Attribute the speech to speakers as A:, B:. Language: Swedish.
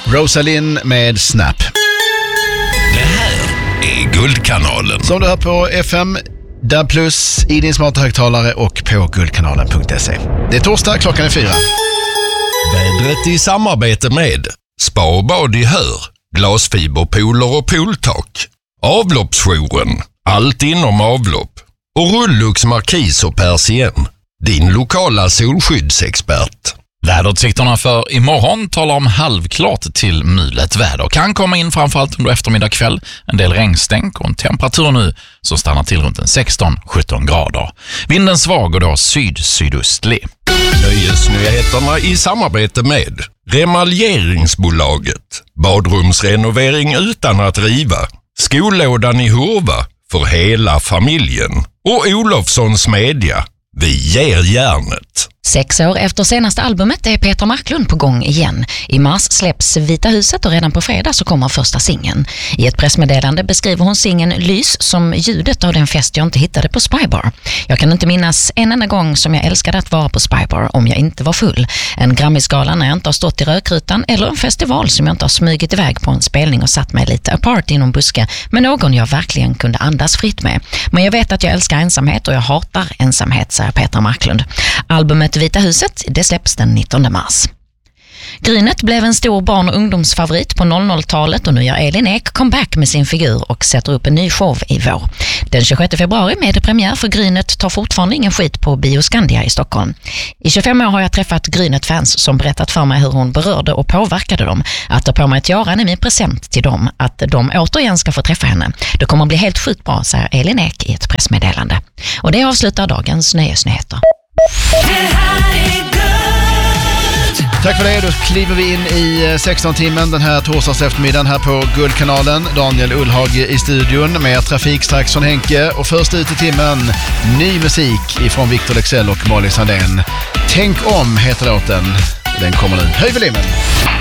A: Rosalind med Snap.
B: Det här är Guldkanalen.
A: Som du hör på FM, DAB+, i din smarta högtalare och på guldkanalen.se. Det är torsdag, klockan är 4.
B: Vädret i samarbete med Spa och bad i Hör, glasfiberpooler och pooltak, avloppsjouren, allt inom avlopp och Rullux Markis och Persien, din lokala solskyddsexpert.
C: Väderutsikterna för imorgon talar om halvklart till mulet väder. Kan komma in framförallt under eftermiddag kväll. En del regnstänk och en temperatur nu som stannar till runt 16-17 grader. Vinden svag och då sydöstlig.
B: Nöjesnyheterna i samarbete med Remaljeringsbolaget, badrumsrenovering utan att riva, skollådan i Hurva för hela familjen och Olofssons Media. Vi ger järnet.
D: 6 år efter senaste albumet är Petra Marklund på gång igen. I mars släpps Vita huset och redan på fredag så kommer första singeln. I ett pressmeddelande beskriver hon singeln Lys som ljudet av den fest jag inte hittade på Spybar. Jag kan inte minnas en enda gång som jag älskade att vara på Spybar om jag inte var full. En Grammisgala när jag inte har stått i rökrutan eller en festival som jag inte har smugit iväg på en spelning och satt mig lite apart i någon buske med någon jag verkligen kunde andas fritt med. Men jag vet att jag älskar ensamhet och jag hatar ensamhet, säger Petra Marklund. Albumet Vita huset, det släpps den 19 mars. Grynet blev en stor barn- och ungdomsfavorit på 00-talet och nu gör Elin Ek comeback med sin figur och sätter upp en ny show i vår. Den 26 februari med premiär för Grynet tar fortfarande ingen skit på Bioskandia i Stockholm. I 25 år har jag träffat Grynet-fans som berättat för mig hur hon berörde och påverkade dem. Att ta på mig ett göran är min present till dem, att de återigen ska få träffa henne. Det kommer att bli helt sjukt bra, säger Elin Ek i ett pressmeddelande. Och det avslutar dagens nöjesnyheter.
A: Tack för det, då kliver vi in i 16-timmen den här torsdags eftermiddagen här på Guldkanalen. Daniel Ullhag i studion med trafik strax från Henke. Och först ut i timmen, ny musik ifrån Victor Leksell och Molly Sandén. Tänk om heter låten. Den kommer nu. Höj volymen!